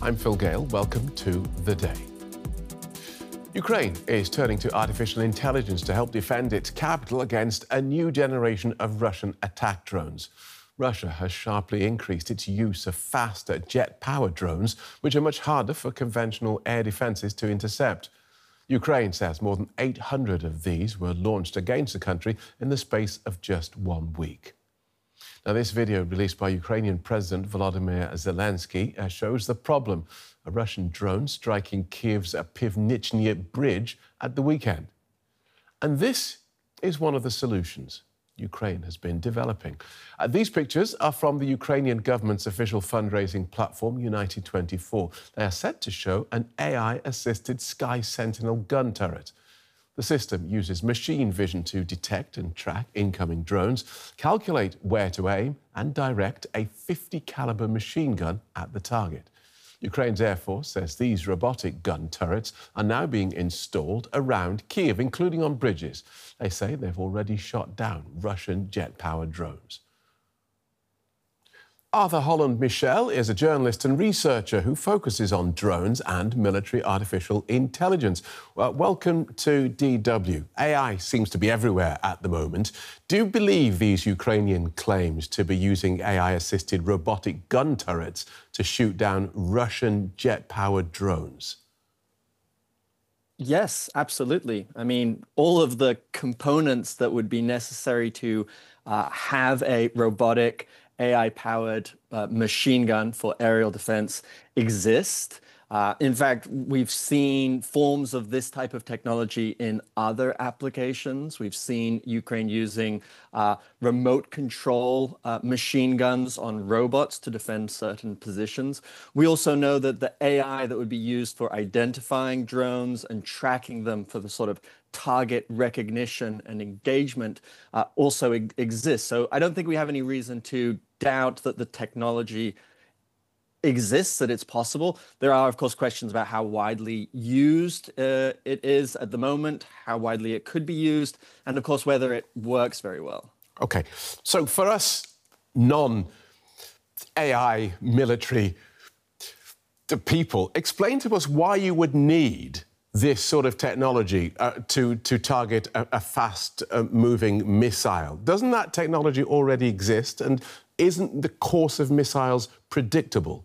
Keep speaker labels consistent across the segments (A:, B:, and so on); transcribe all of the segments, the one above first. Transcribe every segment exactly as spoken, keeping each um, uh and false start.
A: I'm Phil Gale. Welcome to The Day. Ukraine is turning to artificial intelligence to help defend its capital against a new generation of Russian attack drones. Russia has sharply increased its use of faster jet-powered drones, which are much harder for conventional air defences to intercept. Ukraine says more than eight hundred of these were launched against the country in the space of just one week. Now, this video released by Ukrainian President Volodymyr Zelensky uh, shows the problem: a Russian drone striking Kyiv's Pivnichny Bridge at the weekend. And this is one of the solutions Ukraine has been developing. Uh, these pictures are from the Ukrainian government's official fundraising platform, United twenty-four. They are set to show an A I-assisted Sky Sentinel gun turret. The system uses machine vision to detect and track incoming drones, calculate where to aim, and direct a fifty caliber machine gun at the target. Ukraine's Air Force says these robotic gun turrets are now being installed around Kyiv, including on bridges. They say they've already shot down Russian jet-powered drones. Arthur Holland Michel is a journalist and researcher who focuses on drones and military artificial intelligence. Well, welcome to D W. A I seems to be everywhere at the moment. Do you believe these Ukrainian claims to be using A I-assisted robotic gun turrets to shoot down Russian jet-powered drones?
B: Yes, absolutely. I mean, all of the components that would be necessary to uh, have a robotic A I-powered uh, machine gun for aerial defense exist. Uh, in fact, we've seen forms of this type of technology in other applications. We've seen Ukraine using uh, remote control uh, machine guns on robots to defend certain positions. We also know that the A I that would be used for identifying drones and tracking them for the sort of target recognition and engagement uh, also e- exists. So I don't think we have any reason to doubt that the technology exists, that it's possible. There are, of course, questions about how widely used uh, it is at the moment, how widely it could be used, and, of course, whether it works very well.
A: OK, so for us non-A I military people, explain to us why you would need this sort of technology uh, to, to target a, a fast-moving uh, missile. Doesn't that technology already exist, and isn't the course of missiles predictable?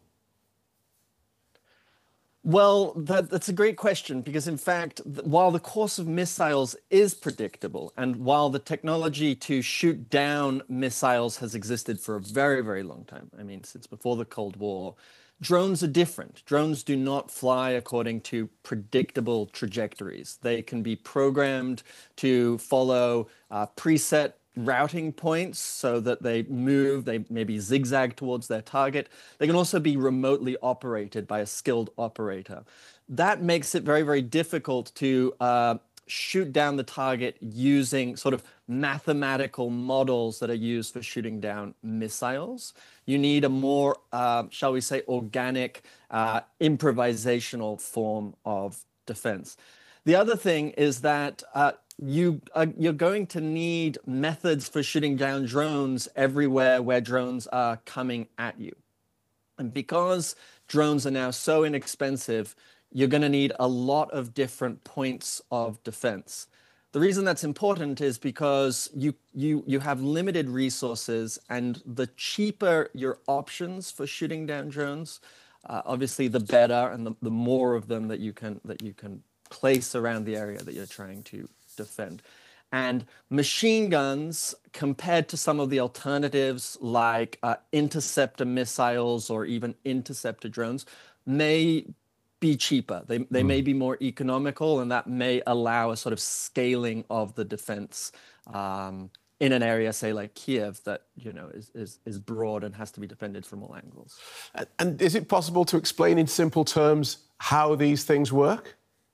B: Well, that, that's a great question, because, in fact, th- while the course of missiles is predictable, and while the technology to shoot down missiles has existed for a very, very long time, I mean, since before the Cold War, drones are different. Drones do not fly according to predictable trajectories. They can be programmed to follow uh, preset routing points so that they move, they maybe zigzag towards their target. They can also be remotely operated by a skilled operator. That makes it very, very difficult to uh, shoot down the target using sort of mathematical models that are used for shooting down missiles. You need a more, uh, shall we say, organic, uh, improvisational form of defense. The other thing is that uh, you uh, you're going to need methods for shooting down drones everywhere where drones are coming at you. And because drones are now so inexpensive, you're going to need a lot of different points of defense. The reason that's important is because you you you have limited resources, and the cheaper your options for shooting down drones, uh, obviously the better, and the, the more of them that you can that you can place around the area that you're trying to defend. And machine guns, compared to some of the alternatives like uh, interceptor missiles or even interceptor drones, may be cheaper. They, they mm. may be more economical, and that may allow a sort of scaling of the defense um, in an area, say, like Kyiv, that, you know, is, is, is broad and has to be defended from all angles.
A: And is it possible to explain in simple terms how these things work?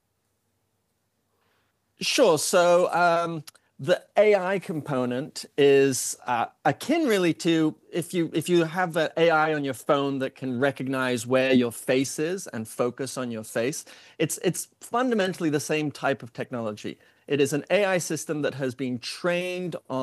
B: Sure. So um, the A I component is uh, akin really to if you if you have an A I on your phone that can recognize where your face is and focus on your face. It's it's fundamentally the same type of technology. It is an A I system that has been trained on